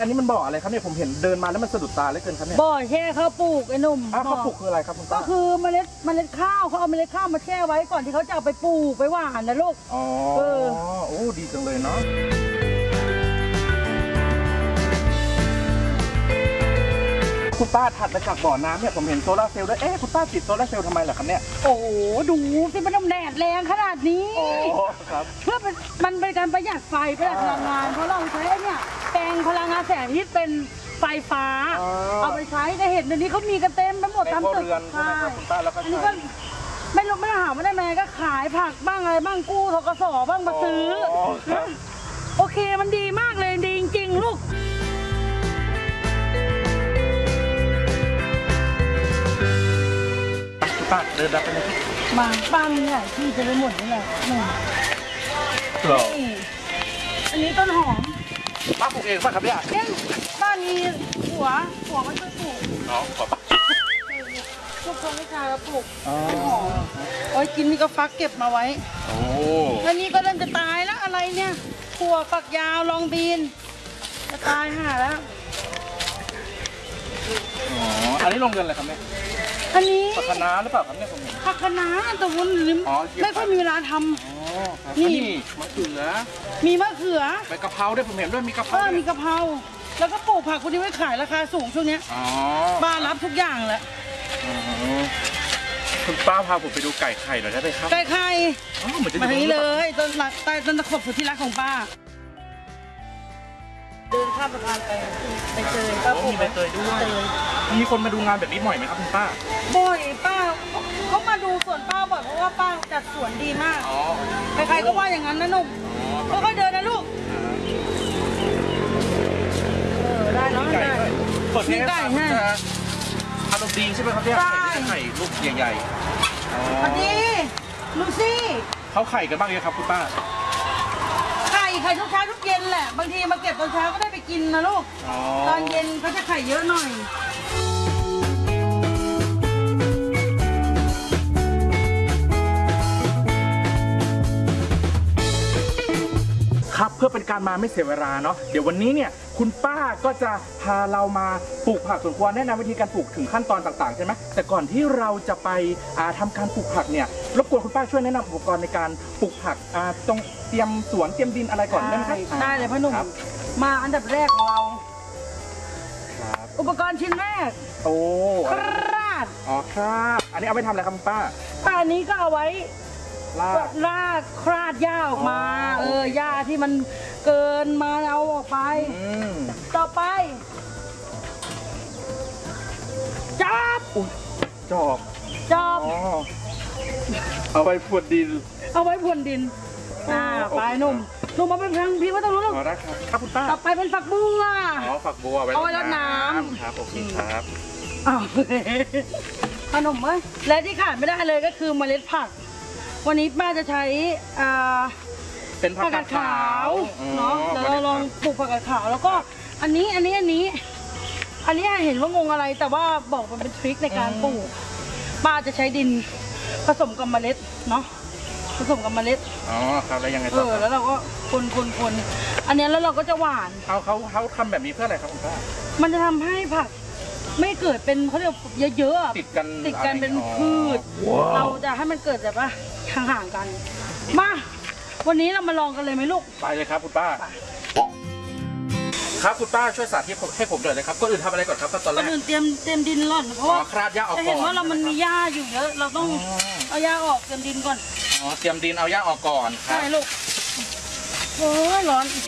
นนี้มันบ่ออะไรครับเนี่ยผมเห็นเดินมาแล้วมันสะดุดตาเหลือเกินครับเนี่ยบ่อแช่ข้าวปลูกไอ้หนุ่มข้าวปลูกคืออะไรครับคุณป้าก็คือเมล็ดข้าวเขาเอาเมล็ดข้าวมาแช่ไว้ก่อนที่เขาจะเอาไปปลูกไปหว่านนะลูกอ๋อโอ้ดีจังเลยเนาะคุณป้าถัดมาจากบ่อน้ำเนี่ยผมเห็นโซลาร์เซลล์ด้วยคุณป้าติดโซลาร์เซลล์ทำไมล่ะครับเนี่ยโอ้โหดูสิมันแดดแรงขนาดนี้ครับเพื่อมันเป็นการประหยัดไฟประหยัดพลังงานเพราะเราใช้เนี่ยแปลงพลังงานแสงอาทิตย์เป็นไฟฟ้าเอาไปใช้ได้เห็นเดี๋ยวนี้เขามีกันเต็มไปหมดตามตึกใช่คุณป้าแล้วก็อันนี้ก็ไม่หาไม่ได้แม่ก็ขายผักบ้างอะไรบ้างกู้ธกสบ้างมาซื้อโอเคมันดีมากเลยดีจริงๆลูกป้าเดินดับไปเลยมาบ้านนี่แหละที่จะไปหมดนี่แหละนี่อันนี้ต้นหอมป้าปลูกเองป่ะครับเนี่ยบ้านมีหัวมันจะปลูกขอป้าทุกคนไม่ใช่แล้วปลูกต้นหอมโอ้ยกินนี่ก็ฟักเก็บมาไว้แล้วนี่ก็เริ่มจะตายแล้วอะไรเนี่ยถั่วฝักยาวลองบีนจะตายห่าแล้วอันนี้ลงเงินอะไรครับเนี่ยอันนี้ผักคะน้าหรือเปล่าครับเนี่ยผมเห็นผักคะน้าแต่วุ้นลืมไม่ค่อยมีเวลาทำนี่มะเขือมีมะเขือใบกะเพราด้วยผมเห็นด้วยมีกะเพรามีกะเพราแล้วก็ปลูกผักคนที่ไว้ขายราคาสูงช่วงนี้บ้านรับทุกอย่างแหละคุณป้าพาผมไปดูไก่ไข่หน่อยได้ไหมครับไก่ไข่มาที่เลยต้นตะขบสุดที่รักของป้าเดินข้ามสะพานไปเจอก็มีใบเตยด้วยมีคนมาดูงานแบบนี้บ่อยไหมครับคุณป้าบ่อยป้าเขามาดูสวนป้าบ่อยเพราะว่าป้าจัดสวนดีมากใครๆก็ว่าอย่างนั้นนะหนุ่มค่อยๆเดินนะลูกได้เนาะได้มีไก่ให้อารมณ์ดีใช่ไหมครับเนี่ยไข่ลูกใหญ่ๆอันนี้ลูซี่เขาไข่กันบ้างยังครับคุณป้าไข่ทุกเช้าทุกเย็นแหละบางทีมาเก็บตอนเช้าก็ได้ไปกินนะลูกตอนเย็นเขาจะไข่เยอะหน่อยครับเพื่อเป็นการมาไม่เสียเวลาเนาะเดี๋ยววันนี้เนี่ยคุณป้าก็จะพาเรามาปลูกผักสวนครัวแนะนำวิธีการปลูกถึงขั้นตอนต่างๆใช่ไหมแต่ก่อนที่เราจะไปทำการปลูกผักเนี่ยรบกวนคุณป้าช่วยแนะนำอุปกรณ์ในการปลูกผักต้องเตรียมสวนเตรียมดินอะไรก่อนได้ไหมครับได้เลยพ่อหนุ่มมาอันดับแรกของเราอุปกรณ์ชิ้นแรกคราดคราดอันนี้เอาไปทำอะไรครับคุณป้าอันนี้ก็เอาไว้ลากคราดหญ้าออกมาหญ้าที่มันเกินมาเอาออกไปต่อไปจอบเอาไว้พรวนดินไปหนุ่มมาเป็นทางพี่ว่าต้องรู้ลูกได้ครับคุณป้าต่อไปเป็นฝักบัวฝักบัวเอาไว้รดน้ำครับโอเคครับขนมและที่ขาดไม่ได้เลยก็คือเมล็ดผักวันนี้ป้าจะใช้เป็นผักกาดขาวเนาะเดี๋ยวเราลองปลูกผักกาดขาวแล้วก็อันนี้เห็นว่างงอะไรแต่ว่าบอกมันเป็นทริคในการปลูกป้าจะใช้ดินผสมกับเมล็ดเนาะผสมกับเมล็ดครับแล้วยังไงต่อแล้วเราก็คนอันนี้แล้วเราก็จะหว่านเขาทำแบบนี้เพื่ออะไรครับคุณป้ามันจะทำให้ผักไม่เกิดเป็นเขาเรียกเยอะๆติดกันเป็นพืชเราจะให้มันเกิดแบบว่าห่างๆกันมาวันนี้เรามาลองกันเลยไหมลูกไปเลยครับคุณป้าครับคุณป้าช่วยสาธิตให้ผมหน่อยเลยครับก่อนอื่นทำอะไรก่อนครับตอนแรกก่อนอื่นเตรียมดินร่อนเพราะว่าคราดหญ้าออกก่อนเห็นว่ามันมีหญ้าอยู่เยอะเราต้องเอาหญ้าออกเตรียมดินก่อนเตรียมดินเอาหญ้าออกก่อนใช่ลูกโอ้ยร้อน